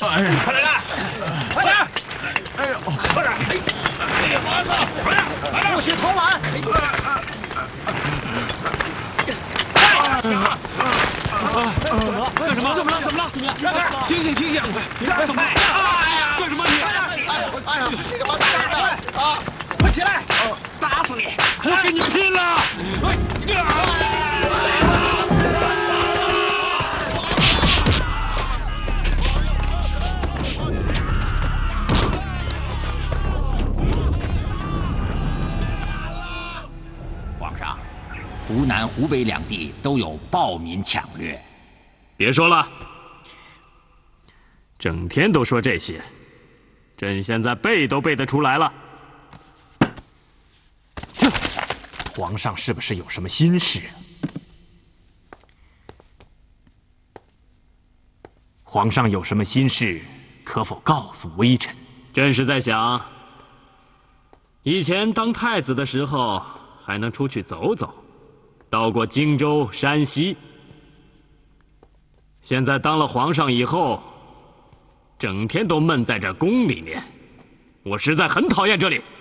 快点来，快点！哎呦，快点！哎呀，马子，快点，快点！ 不许偷懒！ 干什么？怎么了？怎么了？怎么了？ 让开！ 醒醒醒醒！ 让开！ 哎呀，干什么你？ 哎呀，你干嘛打人呢？啊，快起来！ 打死你！我跟你拼了！ 皇上，湖南、湖北两地都有暴民抢掠。 别说了，整天都说这些，朕现在背都背得出来了。 皇上是不是有什么心事？皇上有什么心事，可否告诉微臣？ 朕是在想，以前当太子的时候还能出去走走，到过荆州、山西。现在当了皇上以后，整天都闷在这宫里面，我实在很讨厌这里。